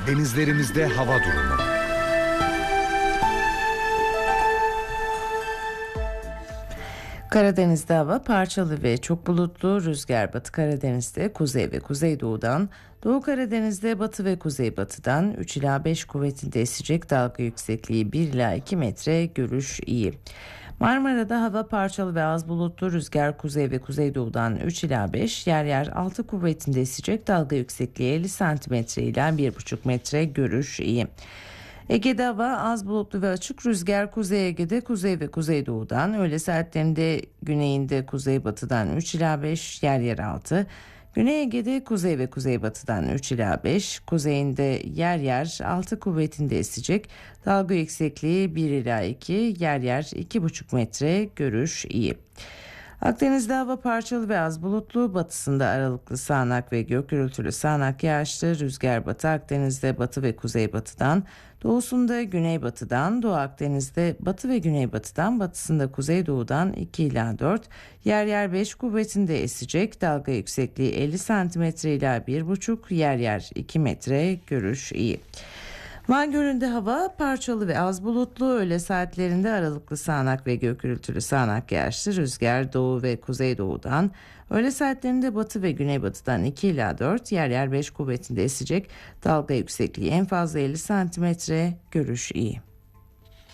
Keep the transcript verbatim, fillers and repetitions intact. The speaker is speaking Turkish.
Denizlerimizde hava durumu. Karadeniz'de hava parçalı ve çok bulutlu. Rüzgar Batı Karadeniz'de kuzey ve kuzeydoğudan, Doğu Karadeniz'de batı ve kuzeybatıdan üç ila beş kuvvetinde esecek. Dalga yüksekliği bir ila iki metre, görüş iyi. Marmara'da hava parçalı ve az bulutlu. Rüzgar kuzey ve kuzeydoğudan üç ila beş, yer yer altı kuvvetinde esecek. Dalga yüksekliği elli santimetre ila bir buçuk metre, görüş iyi. Ege'de hava az bulutlu ve açık. Rüzgar Kuzey Ege'de kuzey ve kuzeydoğudan, öğle saatlerinde güneyinde kuzeybatıdan üç ila beş, yer yer altı. Güney Ege'de kuzey ve kuzeybatıdan üç ila beş, kuzeyinde yer yer altı kuvvetinde esecek. Dalga yüksekliği bir ila iki, yer yer iki buçuk metre, görüş iyi. Akdeniz'de hava parçalı ve az bulutlu. Batısında aralıklı sağanak ve gök gürültülü sağanak yağışlı. Rüzgar Batı Akdeniz'de batı ve kuzeybatıdan, doğusunda güneybatıdan, Doğu Akdeniz'de batı ve güneybatıdan, batısında kuzeydoğudan iki ila dört, yer yer beş kuvvetinde esecek. Dalga yüksekliği elli santimetre ila bir buçuk, yer yer iki metre, görüş iyi. Van Gölü'nde hava parçalı ve az bulutlu. Öğle saatlerinde aralıklı sağanak ve gök gürültülü sağanak yağışlı. Rüzgar doğu ve kuzeydoğudan. Öğle saatlerinde batı ve güneybatıdan iki ila dört, yer yer beş kuvvetinde esecek. Dalga yüksekliği en fazla elli santimetre, görüş iyi.